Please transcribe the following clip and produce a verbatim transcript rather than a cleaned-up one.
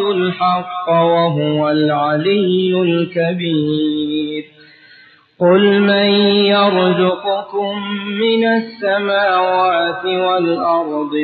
الحق وهو العلي الكبير قل من يرزقكم من السماوات والأرض